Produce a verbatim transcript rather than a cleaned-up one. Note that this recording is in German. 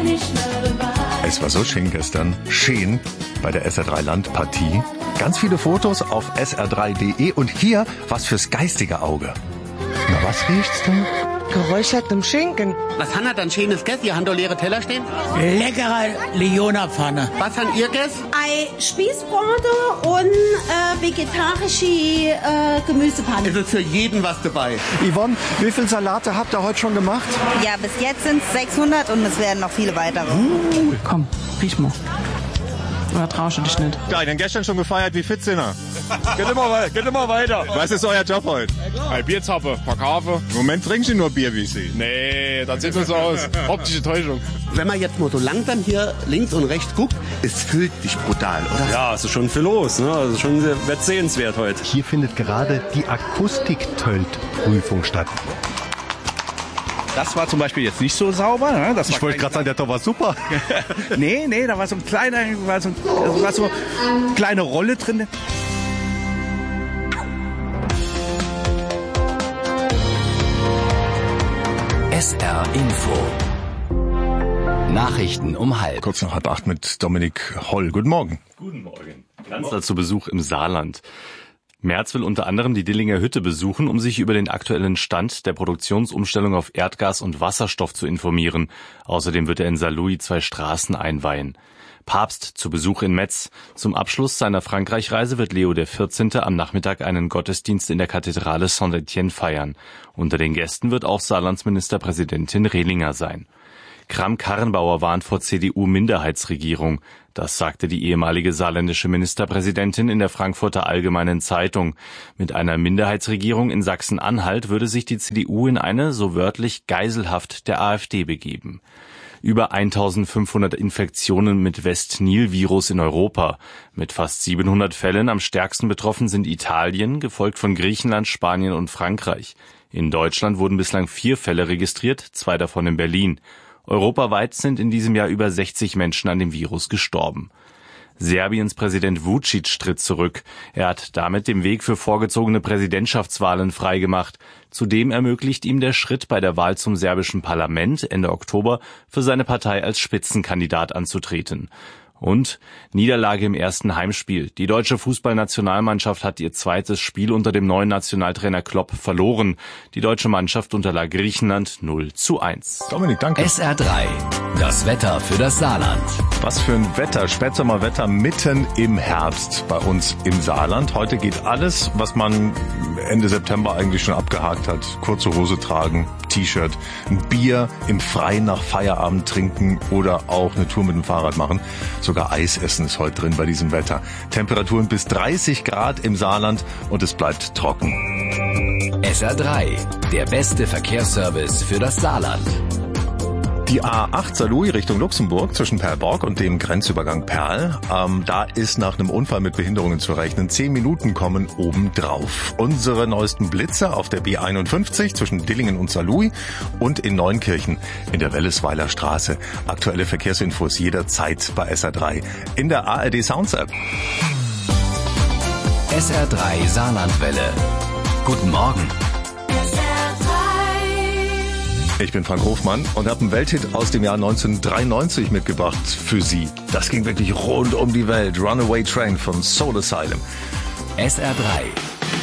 Es war so schön gestern. Schön bei der S R drei Landpartie. Ganz viele Fotos auf S R drei Punkt de und hier was fürs geistige Auge. Na, was riecht's da? Geräuchertem Schinken. Was haben wir dann schönes gegessen? Ihr habt doch leere Teller stehen? Leckerer Leona-Pfanne. Was habt ihr gegessen? Ei Spießbrate und äh, vegetarische äh, Gemüsepfanne. Es ist für jeden was dabei. Yvonne, wie viele Salate habt ihr heute schon gemacht? Ja, bis jetzt sind es sechshundert und es werden noch viele weitere. Uh, komm, riech mal. Oder traust du dich nicht? Ja, denn gestern schon gefeiert, wie fit sind wir? Geht immer, geht immer weiter. Was ist euer Job heute? Ein Bierzappe, verkaufe. Im Moment trinken Sie nur Bier, wie Sie. Nee, das sieht nur so aus. Optische Täuschung. Wenn man jetzt mal so langsam hier links und rechts guckt, es füllt dich brutal, oder? Ja, es ist schon viel los. Ne? Also schon sehr, wird sehenswert heute. Hier findet gerade die Akustik-Tölt-Prüfung statt. Das war zum Beispiel jetzt nicht so sauber. Ne? Das ich wollte gerade sagen, der war super. nee, nee, da war so ein kleiner, war so, war so eine kleine Rolle drin. S R Info. Nachrichten um halb. Kurz nach halb acht mit Dominik Holl. Guten Morgen. Guten Morgen. Kanzler zu Besuch im Saarland. Merz will unter anderem die Dillinger Hütte besuchen, um sich über den aktuellen Stand der Produktionsumstellung auf Erdgas und Wasserstoff zu informieren. Außerdem wird er in Saarlouis zwei Straßen einweihen. Papst zu Besuch in Metz. Zum Abschluss seiner Frankreich-Reise wird Leo der vierzehnte am Nachmittag einen Gottesdienst in der Kathedrale Saint-Étienne feiern. Unter den Gästen wird auch Saarlandsministerpräsidentin Rehlinger sein. Kramp-Karrenbauer warnt vor C D U-Minderheitsregierung. Das sagte die ehemalige saarländische Ministerpräsidentin in der Frankfurter Allgemeinen Zeitung. Mit einer Minderheitsregierung in Sachsen-Anhalt würde sich die C D U in eine, so wörtlich, Geiselhaft der AfD begeben. Über eintausendfünfhundert Infektionen mit West-Nil-Virus in Europa. Mit fast siebenhundert Fällen am stärksten betroffen sind Italien, gefolgt von Griechenland, Spanien und Frankreich. In Deutschland wurden bislang vier Fälle registriert, zwei davon in Berlin. Europaweit sind in diesem Jahr über sechzig Menschen an dem Virus gestorben. Serbiens Präsident Vučić tritt zurück. Er hat damit den Weg für vorgezogene Präsidentschaftswahlen freigemacht. Zudem ermöglicht ihm der Schritt, bei der Wahl zum serbischen Parlament Ende Oktober für seine Partei als Spitzenkandidat anzutreten. Und Niederlage im ersten Heimspiel. Die deutsche Fußballnationalmannschaft hat ihr zweites Spiel unter dem neuen Nationaltrainer Klopp verloren. Die deutsche Mannschaft unterlag Griechenland null zu eins. Dominik, danke. S R drei, das Wetter für das Saarland. Was für ein Wetter, Spätsommerwetter mitten im Herbst bei uns im Saarland. Heute geht alles, was man Ende September eigentlich schon abgehakt hat. Kurze Hose tragen, T-Shirt, ein Bier im Freien nach Feierabend trinken oder auch eine Tour mit dem Fahrrad machen. Sogar Eis essen ist heute drin bei diesem Wetter. Temperaturen bis dreißig Grad im Saarland und es bleibt trocken. S R drei, der beste Verkehrsservice für das Saarland. Die A acht Saarlouis Richtung Luxemburg zwischen Perlborg und dem Grenzübergang Perl. Ähm, da ist nach einem Unfall mit Behinderungen zu rechnen. Zehn Minuten kommen obendrauf. Unsere neuesten Blitze auf der B einundfünfzig zwischen Dillingen und Saarlouis und in Neunkirchen in der Wellesweiler Straße. Aktuelle Verkehrsinfos jederzeit bei S R drei in der A R D Sounds App. S R drei Saarlandwelle. Guten Morgen. Ich bin Frank Hofmann und habe einen Welthit aus dem Jahr neunzehnhundertdreiundneunzig mitgebracht für Sie. Das ging wirklich rund um die Welt. Runaway Train von Soul Asylum. S R drei